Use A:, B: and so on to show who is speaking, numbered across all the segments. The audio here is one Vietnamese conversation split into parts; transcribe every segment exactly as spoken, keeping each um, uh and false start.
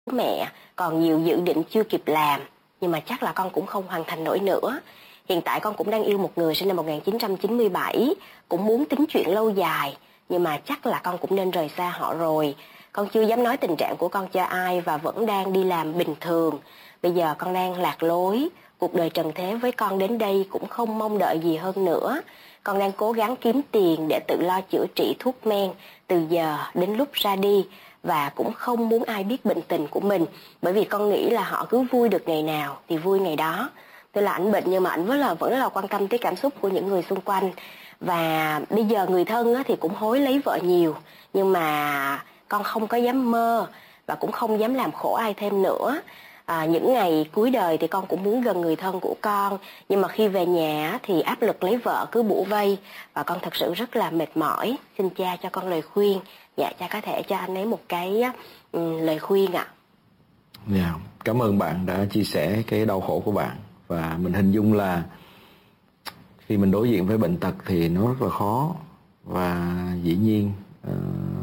A: mẹ còn nhiều dự định chưa kịp làm, nhưng mà chắc là con cũng không hoàn thành nổi nữa. Hiện tại con cũng đang yêu một người sinh năm một nghìn chín trăm chín mươi bảy, cũng muốn tính chuyện lâu dài, nhưng mà chắc là con cũng nên rời xa họ rồi. Con chưa dám nói tình trạng của con cho ai và vẫn đang đi làm bình thường. Bây giờ con đang lạc lối, cuộc đời trần thế với con đến đây cũng không mong đợi gì hơn nữa. Con đang cố gắng kiếm tiền để tự lo chữa trị thuốc men từ giờ đến lúc ra đi, và cũng không muốn ai biết bệnh tình của mình, bởi vì con nghĩ là họ cứ vui được ngày nào thì vui ngày đó. Tức là ảnh bệnh nhưng mà ảnh vẫn là vẫn rất là quan tâm tới cảm xúc của những người xung quanh. Và bây giờ người thân á, thì cũng hối lấy vợ nhiều, nhưng mà con không có dám mơ và cũng không dám làm khổ ai thêm nữa. À, những ngày cuối đời thì con cũng muốn gần người thân của con, nhưng mà khi về nhà thì áp lực lấy vợ cứ bủa vây và con thật sự rất là mệt mỏi. Xin cha cho con lời khuyên. Dạ, cha có thể cho anh ấy một cái um, lời khuyên ạ.
B: Dạ, cảm ơn bạn đã chia sẻ cái đau khổ của bạn. Và mình hình dung là khi mình đối diện với bệnh tật thì nó rất là khó. Và dĩ nhiên uh,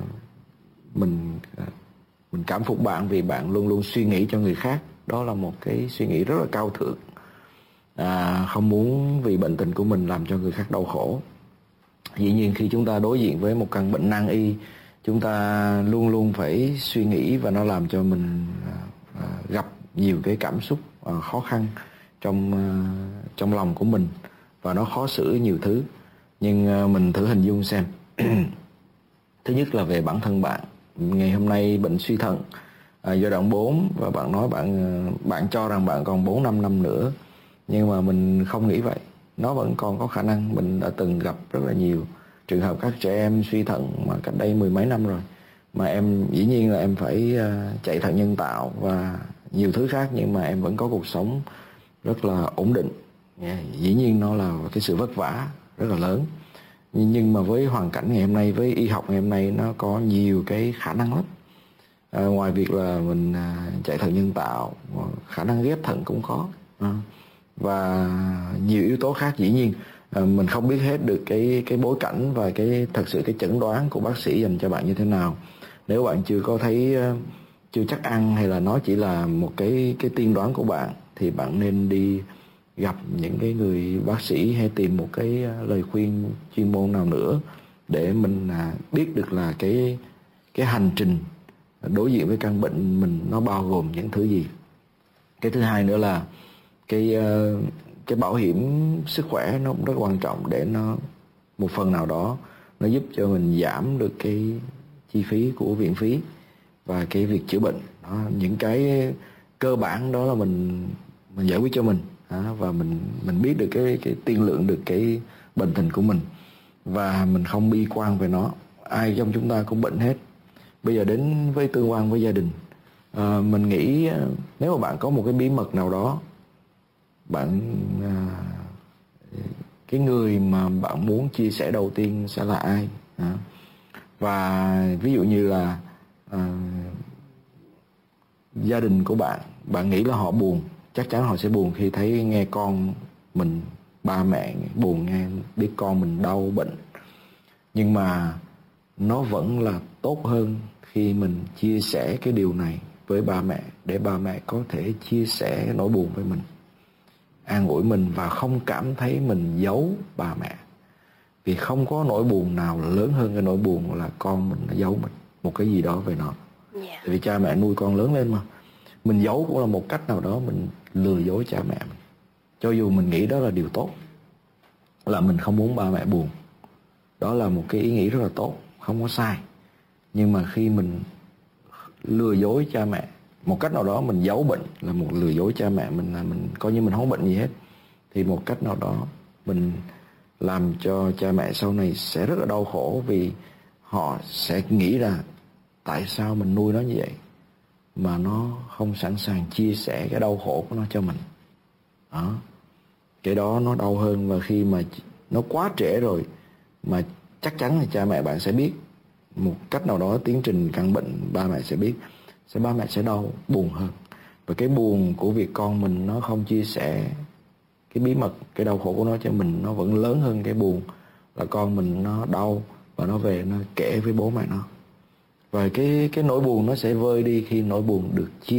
B: mình uh, mình cảm phục bạn vì bạn luôn luôn suy nghĩ cho người khác. Đó là một cái suy nghĩ rất là cao thượng. À, không muốn vì bệnh tình của mình làm cho người khác đau khổ. Dĩ nhiên khi chúng ta đối diện với một căn bệnh nan y, chúng ta luôn luôn phải suy nghĩ và nó làm cho mình à, gặp nhiều cái cảm xúc à, khó khăn trong à, trong lòng của mình, và nó khó xử nhiều thứ. Nhưng à, mình thử hình dung xem. Thứ nhất là về bản thân bạn. Ngày hôm nay bệnh suy thận à, giai đoạn bốn, và bạn nói bạn bạn cho rằng bạn còn bốn năm năm nữa, nhưng mà mình không nghĩ vậy. Nó vẫn còn có khả năng. Mình đã từng gặp rất là nhiều trường hợp các trẻ em suy thận mà cách đây mười mấy năm rồi, mà em dĩ nhiên là em phải uh, chạy thận nhân tạo và nhiều thứ khác, nhưng mà em vẫn có cuộc sống rất là ổn định. Yeah, dĩ nhiên nó là cái sự vất vả rất là lớn, nhưng mà với hoàn cảnh ngày hôm nay, với y học ngày hôm nay, nó có nhiều cái khả năng lắm. À, ngoài việc là mình à, chạy thận nhân tạo, khả năng ghép thận cũng có, à, và nhiều yếu tố khác. Dĩ nhiên à, mình không biết hết được cái cái bối cảnh và cái thật sự cái chẩn đoán của bác sĩ dành cho bạn như thế nào. Nếu bạn chưa có thấy uh, chưa chắc ăn, hay là nó chỉ là một cái cái tiên đoán của bạn, thì bạn nên đi gặp những cái người bác sĩ hay tìm một cái uh, lời khuyên chuyên môn nào nữa để mình uh, biết được là cái cái hành trình đối diện với căn bệnh mình nó bao gồm những thứ gì. Cái thứ hai nữa là cái uh, cái bảo hiểm sức khỏe nó cũng rất quan trọng, để nó một phần nào đó nó giúp cho mình giảm được cái chi phí của viện phí và cái việc chữa bệnh. Đó, những cái cơ bản đó là mình mình giải quyết cho mình, đó, và mình mình biết được cái cái tiên lượng được cái bệnh tình của mình, và mình không bi quan về nó. Ai trong chúng ta cũng bệnh hết. Bây giờ đến với tương quan với gia đình, à, mình nghĩ nếu mà bạn có một cái bí mật nào đó, bạn à, cái người mà bạn muốn chia sẻ đầu tiên sẽ là ai? À, và ví dụ như là à, gia đình của bạn, bạn nghĩ là họ buồn, chắc chắn họ sẽ buồn khi thấy nghe con mình, ba mẹ buồn nghe biết con mình đau bệnh. Nhưng mà nó vẫn là tốt hơn khi mình chia sẻ cái điều này với ba mẹ, để ba mẹ có thể chia sẻ nỗi buồn với mình, an ủi mình, và không cảm thấy mình giấu ba mẹ. Vì không có nỗi buồn nào lớn hơn cái nỗi buồn là con mình nó giấu mình một cái gì đó về nó. Yeah. Vì cha mẹ nuôi con lớn lên mà. Mình giấu cũng là một cách nào đó mình lừa dối cha mẹ mình. Cho dù mình nghĩ đó là điều tốt, là mình không muốn ba mẹ buồn, đó là một cái ý nghĩ rất là tốt, không có sai. Nhưng mà khi mình lừa dối cha mẹ, một cách nào đó mình giấu bệnh là một lừa dối cha mẹ mình, là mình coi như mình không có bệnh gì hết, thì một cách nào đó mình làm cho cha mẹ sau này sẽ rất là đau khổ, vì họ sẽ nghĩ là tại sao mình nuôi nó như vậy mà nó không sẵn sàng chia sẻ cái đau khổ của nó cho mình. Đó, cái đó nó đau hơn. Và khi mà nó quá trễ rồi, mà chắc chắn là cha mẹ bạn sẽ biết một cách nào đó tiến trình căn bệnh, ba mẹ sẽ biết, sẽ ba mẹ sẽ đau buồn hơn. Và cái buồn của việc con mình nó không chia sẻ cái bí mật, cái đau khổ của nó cho mình, nó vẫn lớn hơn cái buồn là con mình nó đau và nó về nó kể với bố mẹ nó. Và cái cái nỗi buồn nó sẽ vơi đi khi nỗi buồn được chia